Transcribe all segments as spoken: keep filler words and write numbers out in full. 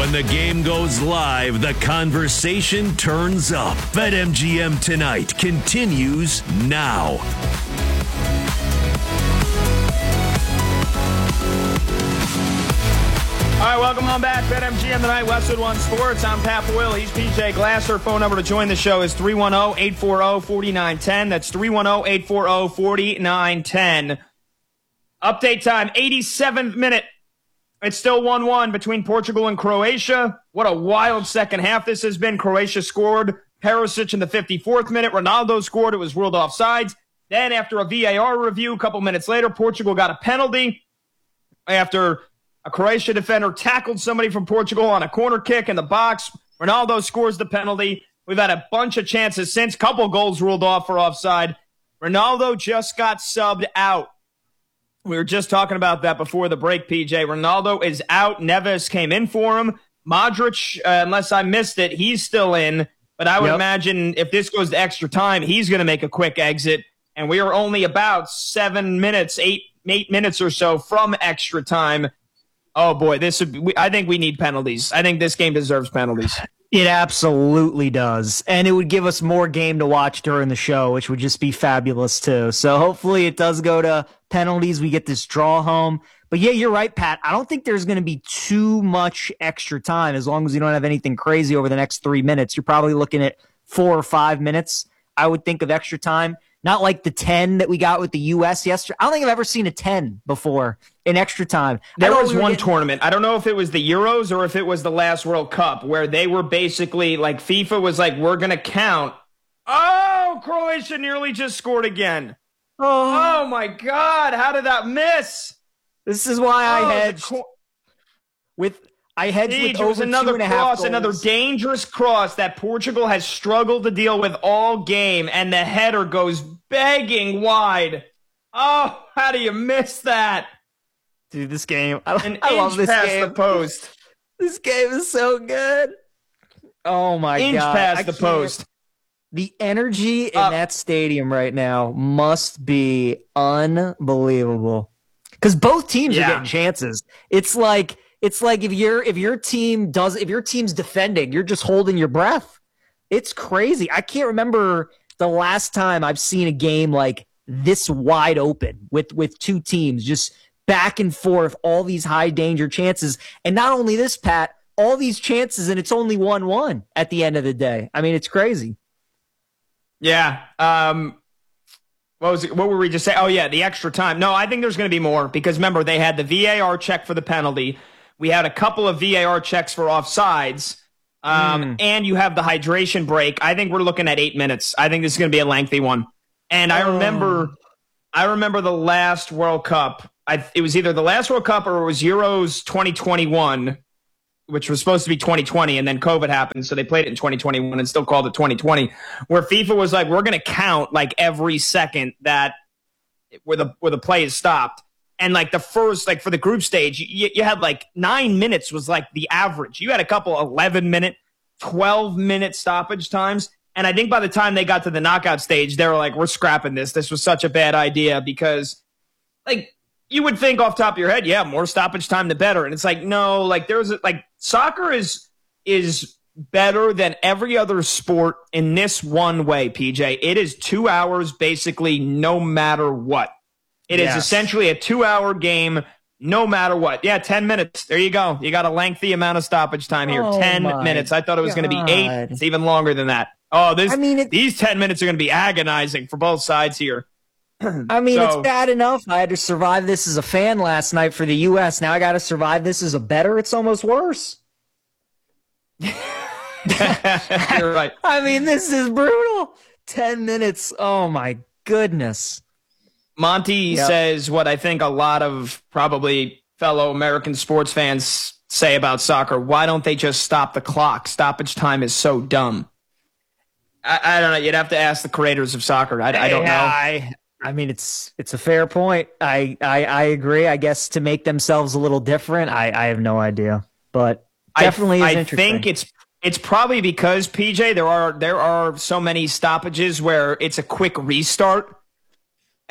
When the game goes live, the conversation turns up. BetMGM Tonight continues now. All right, welcome on back. BetMGM Tonight, Westwood One Sports. I'm Pat Boyle. He's P J Glasser. Phone number to join the show is three one zero, eight four zero, four nine one zero. That's three one zero, eight four zero, four nine one zero. Update time, eighty-seventh minute. It's still one one between Portugal and Croatia. What a wild second half this has been. Croatia scored. Perisic in the fifty-fourth minute. Ronaldo scored. It was ruled offsides. Then after a V A R review, a couple minutes later, Portugal got a penalty after a Croatia defender tackled somebody from Portugal on a corner kick in the box. Ronaldo scores the penalty. We've had a bunch of chances since. Couple goals ruled off for offside. Ronaldo just got subbed out. We were just talking about that before the break, P J. Ronaldo is out. Neves came in for him. Modric, uh, unless I missed it, he's still in. But I would yep. imagine if this goes to extra time, he's going to make a quick exit. And we are only about seven minutes, eight, eight minutes or so from extra time. Oh, boy, this would be, I think we need penalties. I think this game deserves penalties. It absolutely does. And it would give us more game to watch during the show, which would just be fabulous, too. So hopefully it does go to penalties. We get this draw home. But, yeah, you're right, Pat. I don't think there's going to be too much extra time as long as you don't have anything crazy over the next three minutes. You're probably looking at four or five minutes, I would think, of extra time. Not like the ten that we got with the U S yesterday. I don't think I've ever seen a ten before in extra time. There was one getting... tournament. I don't know if it was the Euros or if it was the last World Cup where they were basically like FIFA was like, we're going to count. Oh, Croatia nearly just scored again. Oh, oh my God. How did that miss? This is why I oh, hedged co- with I hedged Siege, with over it was another two and a half cross, goals. Another dangerous cross that Portugal has struggled to deal with all game, and the header goes begging wide. Oh, how do you miss that? Dude, this game, I, An I love inch this past game. the post. This game is so good. Oh my inch God. Inch past the post. The energy in uh, that stadium right now must be unbelievable. Because both teams yeah. are getting chances. It's like it's like if your if your team does if your team's defending, you're just holding your breath. It's crazy. I can't remember the last time I've seen a game like this wide open with with two teams just back and forth, all these high danger chances. And not only this, Pat, all these chances and it's only one one at the end of the day. I mean, it's crazy. Yeah. Um What was it? What were we just saying? Oh, yeah, the extra time. No, I think there's going to be more because, remember, they had the V A R check for the penalty. We had a couple of V A R checks for offsides, um, mm. and you have the hydration break. I think we're looking at eight minutes. I think this is going to be a lengthy one. And I remember oh. I remember the last World Cup. I, it was either the last World Cup or it was Euros twenty twenty-one, which was supposed to be twenty twenty, and then COVID happened, so they played it in twenty twenty-one and still called it twenty twenty, where FIFA was like, we're going to count like every second that where the where the play is stopped. And like the first, like for the group stage, you, you had like nine minutes was like the average. You had a couple eleven minute, twelve minute stoppage times. And I think by the time they got to the knockout stage, they were like, we're scrapping this. This was such a bad idea because like, you would think off the top of your head, yeah, more stoppage time, the better. And it's like, no, like there's a, like soccer is is better than every other sport in this one way, P J. It is two hours basically no matter what. It yes. is essentially a two-hour game no matter what. Yeah, ten minutes. There you go. You got a lengthy amount of stoppage time here. Oh ten minutes. I thought it was going to be eight. It's even longer than that. Oh, this, I mean, it, these ten minutes are going to be agonizing for both sides here. I mean, so, it's bad enough. I had to survive this as a fan last night for the U S. Now I got to survive this as a bettor. It's almost worse. You're right. I mean, this is brutal. Ten minutes. Oh, my goodness. Monty yep. says what I think a lot of probably fellow American sports fans say about soccer. Why don't they just stop the clock? Stoppage time is so dumb. I, I don't know. You'd have to ask the creators of soccer. I, I don't know. I, I mean, it's it's a fair point. I, I, I agree. I guess to make themselves a little different, I, I have no idea. But definitely I, is I interesting. think it's it's probably because, P J, there are there are so many stoppages where it's a quick restart.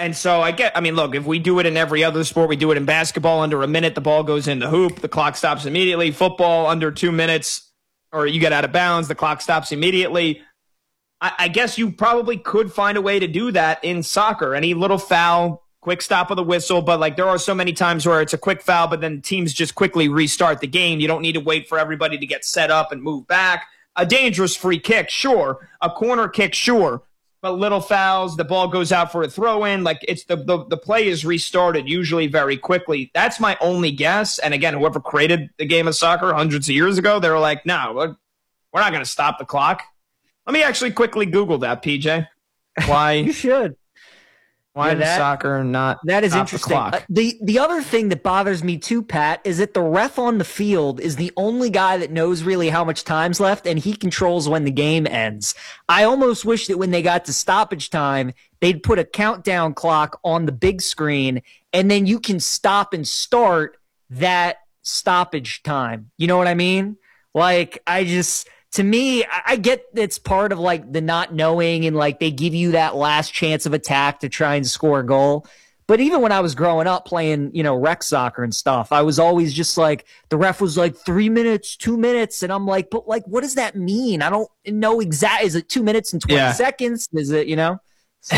And so I get, I mean, look, if we do it in every other sport, we do it in basketball under a minute, the ball goes in the hoop, the clock stops immediately. Football under two minutes, or you get out of bounds, the clock stops immediately. I, I guess you probably could find a way to do that in soccer. Any little foul, quick stop of the whistle, but like there are so many times where it's a quick foul, but then teams just quickly restart the game. You don't need to wait for everybody to get set up and move back. A dangerous free kick, sure. A corner kick, sure. But little fouls, the ball goes out for a throw-in. Like it's the, the the play is restarted usually very quickly. That's my only guess. And again, whoever created the game of soccer hundreds of years ago, they were like, no, we're, we're not going to stop the clock. Let me actually quickly Google that, P J. Why? You should. Why yeah, does that, soccer not That is stop interesting. The, clock? Uh, the the other thing that bothers me too, Pat, is that the ref on the field is the only guy that knows really how much time's left, and he controls when the game ends. I almost wish that when they got to stoppage time, they'd put a countdown clock on the big screen, and then you can stop and start that stoppage time. You know what I mean? Like, I just... To me, I get it's part of like the not knowing and like they give you that last chance of attack to try and score a goal. But even when I was growing up playing, you know, rec soccer and stuff, I was always just like, the ref was like three minutes, two minutes. And I'm like, but like, what does that mean? I don't know exactly. Is it two minutes and twenty yeah. seconds? Is it, you know? So.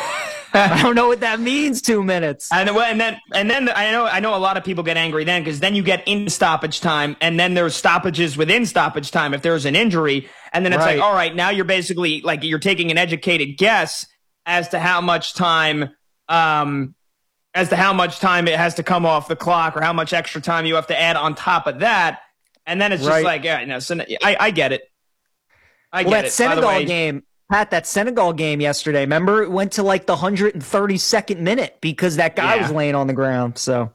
I don't know what that means, two minutes. And, and then, and then I know, I know a lot of people get angry then because then you get in stoppage time, and then there's stoppages within stoppage time if there's an injury, and then it's right. like, all right, now you're basically like you're taking an educated guess as to how much time, um, as to how much time it has to come off the clock or how much extra time you have to add on top of that, and then it's just right. like, yeah, no, so I, I get it. I well, get that it. Senegal way, game. Pat, that Senegal game yesterday, remember? It went to like the one hundred thirty-second minute because that guy yeah. was laying on the ground. So,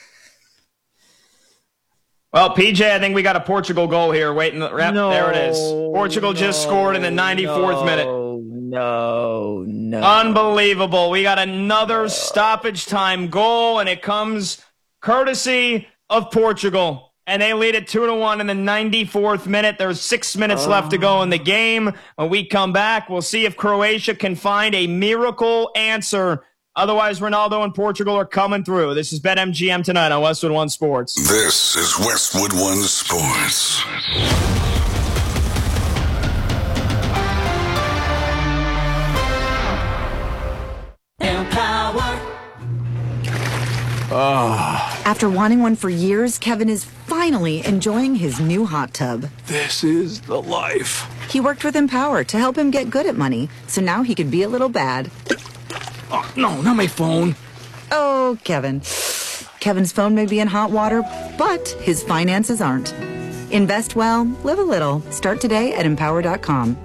well, P J, I think we got a Portugal goal here. Waiting, rep. No, there it is. Portugal no, just scored in the ninety-fourth no, minute. No, no. Unbelievable. We got another no. stoppage time goal, and it comes courtesy of Portugal. And they lead it two to one in the ninety-fourth minute. There's six minutes oh. left to go in the game. When we come back, we'll see if Croatia can find a miracle answer. Otherwise, Ronaldo and Portugal are coming through. This is BetMGM tonight on Westwood One Sports. This is Westwood One Sports. Empower. Oh. After wanting one for years, Kevin is finally enjoying his new hot tub. This is the life. He worked with Empower to help him get good at money, so now he could be a little bad. Oh, no, not my phone. Oh, Kevin. Kevin's phone may be in hot water, but his finances aren't. Invest well, live a little. Start today at empower dot com.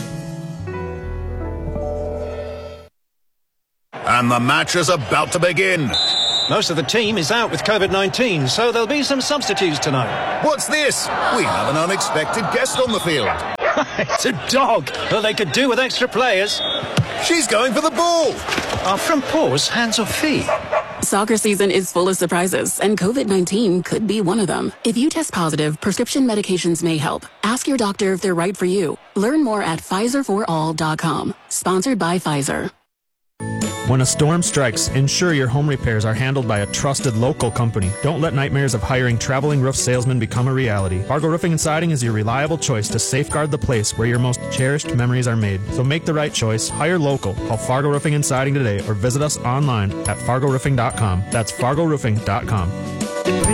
And the match is about to begin. Most of the team is out with COVID nineteen, so there'll be some substitutes tonight. What's this? We have an unexpected guest on the field. It's a dog. Well, they could do with extra players. She's going for the ball. Are from paws, hands or feet? Soccer season is full of surprises, and COVID nineteen could be one of them. If you test positive, prescription medications may help. Ask your doctor if they're right for you. Learn more at Pfizer for all dot com. Sponsored by Pfizer. When a storm strikes, ensure your home repairs are handled by a trusted local company. Don't let nightmares of hiring traveling roof salesmen become a reality. Fargo Roofing and Siding is your reliable choice to safeguard the place where your most cherished memories are made. So make the right choice. Hire local. Call Fargo Roofing and Siding today or visit us online at fargo roofing dot com. That's fargo roofing dot com.